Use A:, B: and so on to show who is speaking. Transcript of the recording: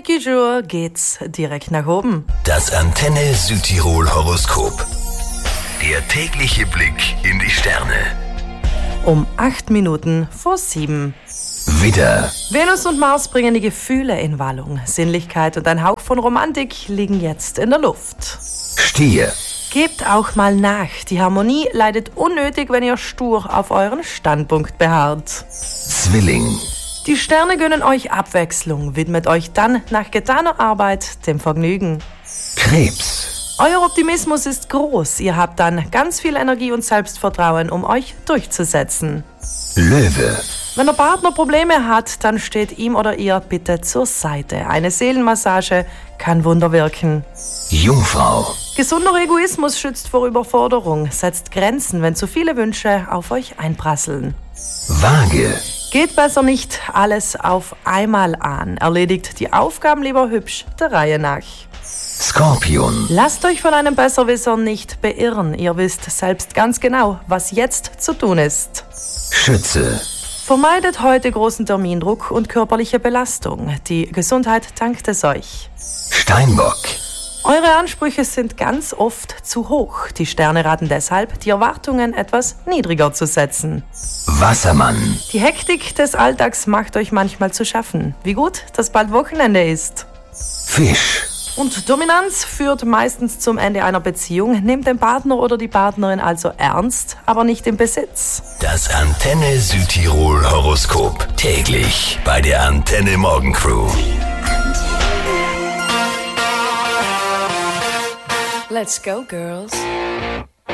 A: Niki Jour geht's direkt nach oben.
B: Das Antenne Südtirol Horoskop. Der tägliche Blick in die Sterne.
A: Um 8 Minuten vor 7.
B: Widder,
A: Venus und Mars bringen die Gefühle in Wallung. Sinnlichkeit und ein Hauch von Romantik liegen jetzt in der Luft.
B: Stier,
A: Gebt auch mal nach. Die Harmonie leidet unnötig, wenn ihr stur auf euren Standpunkt beharrt.
B: Zwilling,
A: Die Sterne gönnen euch Abwechslung. Widmet euch dann nach getaner Arbeit dem Vergnügen.
B: Krebs,
A: Euer Optimismus ist groß. Ihr habt dann ganz viel Energie und Selbstvertrauen, um euch durchzusetzen.
B: Löwe,
A: Wenn der Partner Probleme hat, dann steht ihm oder ihr bitte zur Seite. Eine Seelenmassage kann Wunder wirken.
B: Jungfrau,
A: Gesunder Egoismus schützt vor Überforderung. Setzt Grenzen, wenn zu viele Wünsche auf euch einprasseln.
B: Waage,
A: Geht besser nicht alles auf einmal an. Erledigt die Aufgaben lieber hübsch der Reihe nach.
B: Skorpion,
A: Lasst euch von einem Besserwisser nicht beirren. Ihr wisst selbst ganz genau, was jetzt zu tun ist.
B: Schütze,
A: Vermeidet heute großen Termindruck und körperliche Belastung. Die Gesundheit dankt es euch.
B: Steinbock,
A: Eure Ansprüche sind ganz oft zu hoch. Die Sterne raten deshalb, die Erwartungen etwas niedriger zu setzen.
B: Wassermann,
A: Die Hektik des Alltags macht euch manchmal zu schaffen. Wie gut, dass bald Wochenende ist.
B: Fisch,
A: Und Dominanz führt meistens zum Ende einer Beziehung. Nehmt den Partner oder die Partnerin also ernst, aber nicht im Besitz.
B: das Antenne Südtirol Horoskop. Täglich bei der Antenne Morgencrew.
C: Let's go, girls.